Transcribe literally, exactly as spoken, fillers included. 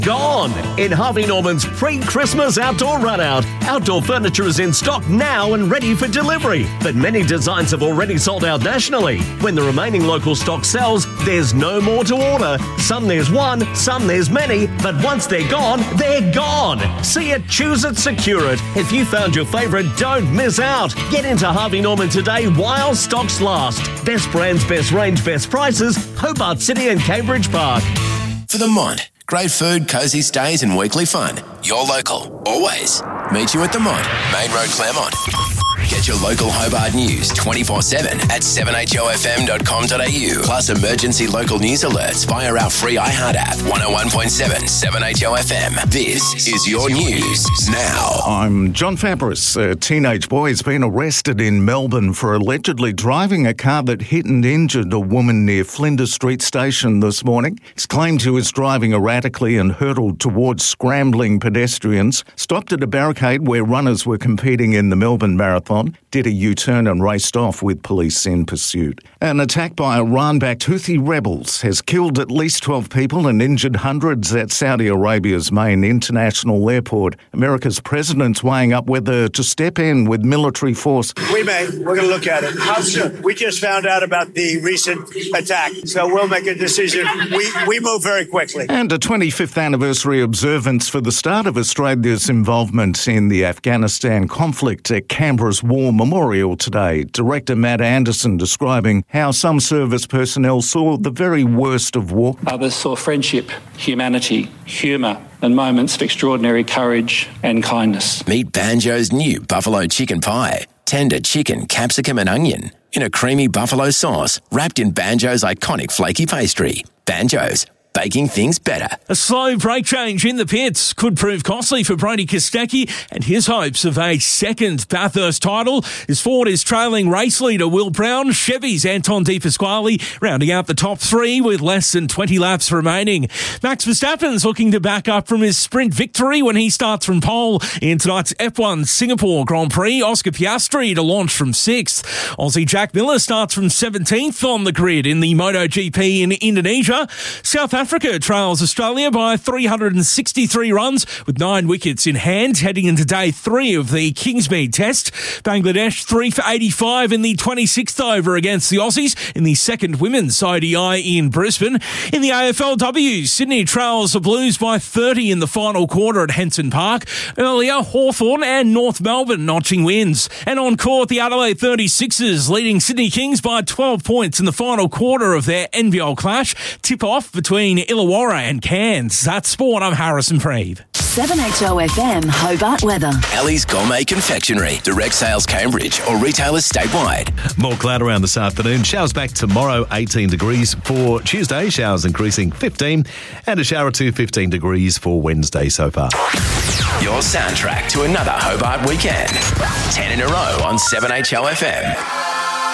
Gone! In Harvey Norman's pre-Christmas outdoor run-out. Outdoor furniture is in stock now and ready for delivery, but many designs have already sold out nationally. When the remaining local stock sells, there's no more to order. Some there's one, some there's many, but once they're gone, they're gone. See it, choose it, secure it. If you found your favourite, don't miss out. Get into Harvey Norman today while stocks last. Best brands, best range, best prices, Hobart City and Cambridge Park. For the Mont. Great food, cosy stays and weekly fun. You're local, always. Meet you at the Mont, Main Road, Claremont. Get your local Hobart news twenty-four seven at seven h o f m dot com dot a u. Plus emergency local news alerts via our free iHeart app. one oh one point seven, seven H O F M. This is your news now. I'm John Fabris. A teenage boy has been arrested in Melbourne for allegedly driving a car that hit and injured a woman near Flinders Street Station this morning. He's claimed he was driving erratically and hurtled towards scrambling pedestrians, stopped at a barricade where runners were competing in the Melbourne Marathon, did a U-turn and raced off with police in pursuit. An attack by Iran-backed Houthi rebels has killed at least twelve people and injured hundreds at Saudi Arabia's main international airport. America's president's weighing up whether to step in with military force. We may. We're going to look at it. How soon? We just found out about the recent attack, so we'll make a decision. We, we move very quickly. And a twenty-fifth anniversary observance for the start of Australia's involvement in the Afghanistan conflict at Canberra's War Memorial today. Director Matt Anderson describing how some service personnel saw the very worst of war. Others saw friendship, humanity, humour and moments of extraordinary courage and kindness. Meet Banjo's new buffalo chicken pie. Tender chicken, capsicum and onion in a creamy buffalo sauce wrapped in Banjo's iconic flaky pastry. Banjo's. Baking things better. A slow brake change in the pits could prove costly for Brodie Kostecki and his hopes of a second Bathurst title as Ford is trailing race leader Will Brown. Chevy's Anton De Pasquale rounding out the top three with less than twenty laps remaining. Max Verstappen's looking to back up from his sprint victory when he starts from pole in tonight's F one Singapore Grand Prix. Oscar Piastri to launch from sixth. Aussie Jack Miller starts from seventeenth on the grid in the MotoGP in Indonesia. South Africa trails Australia by three hundred sixty-three runs with nine wickets in hand heading into day three of the Kingsmead Test. Bangladesh three for eighty-five in the twenty-sixth over against the Aussies in the second women's O D I in Brisbane. In the A F L W, Sydney trails the Blues by thirty in the final quarter at Henson Park. Earlier, Hawthorn and North Melbourne notching wins. And on court, the Adelaide thirty-sixers leading Sydney Kings by twelve points in the final quarter of their N B L clash. Tip-off between Illawarra and Cairns. That's sport. I'm Harrison Preeve. seven H O F M Hobart weather. Ellie's Gourmet Confectionery. Direct sales Cambridge or retailers statewide. More cloud around this afternoon. Showers back tomorrow, eighteen degrees for Tuesday. Showers increasing fifteen. And a shower to fifteen degrees for Wednesday so far. Your soundtrack to another Hobart weekend. ten in a row on seven H O F M.